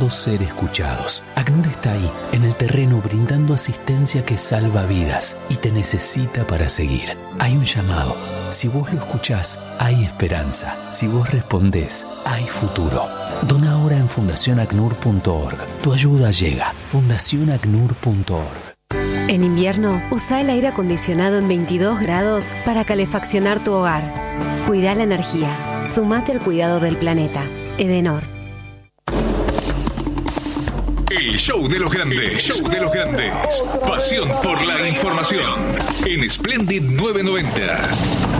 buscando ser escuchados. ACNUR está ahí, en el terreno, brindando asistencia que salva vidas y te necesita para seguir. Hay un llamado. Si vos lo escuchás, hay esperanza. Si vos respondés, hay futuro. Dona ahora en fundacionacnur.org. Tu ayuda llega. fundacionacnur.org. En invierno, usa el aire acondicionado en 22 grados para calefaccionar tu hogar. Cuida la energía. Sumate al cuidado del planeta. Edenor. El show de los grandes. Show de los grandes. Pasión por la información. En Splendid 990.